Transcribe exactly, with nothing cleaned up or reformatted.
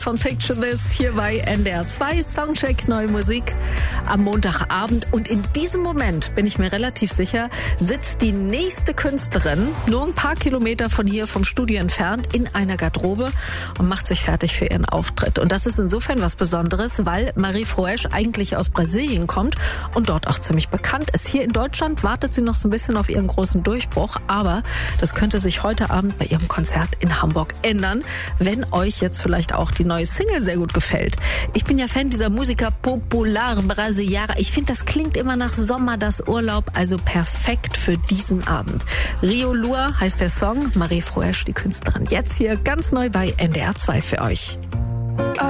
Von Picture This hier bei N D R zwei, Soundcheck, neue Musik am Montagabend. Und in diesem Moment, bin ich mir relativ sicher, sitzt die nächste Künstlerin nur ein paar Kilometer von hier vom Studio entfernt in einer Garderobe und macht sich fertig für ihren Auftritt. Und das ist insofern was Besonderes, weil Marie Froesch eigentlich aus Brasilien kommt und dort auch ziemlich bekannt ist. Hier in Deutschland wartet sie noch so ein bisschen auf ihren großen Durchbruch, aber das könnte sich heute Abend bei ihrem Konzert in Hamburg ändern, wenn euch jetzt vielleicht auch die neue Single sehr gut gefällt. Ich bin ja Fan dieser Musiker Popular Brasileira. Ich finde, das klingt immer nach Sommer, das Urlaub, also perfekt für diesen Abend. Rio Lua heißt der Song, Marie Froesch, die Künstlerin. Jetzt hier ganz neu bei N D R zwei für euch.